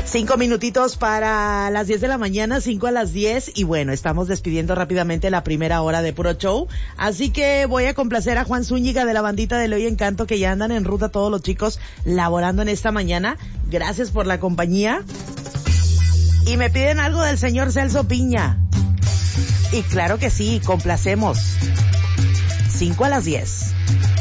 5 minutitos para las 10 de la mañana, 5 a las 10. Y bueno, estamos despidiendo rápidamente la primera hora de Puro Show. Así que voy a complacer a Juan Zúñiga de la bandita de Hoy Encanto, que ya andan en ruta todos los chicos laborando en esta mañana. Gracias por la compañía. Y me piden algo del señor Celso Piña. Y claro que sí, complacemos. 5 a las 10.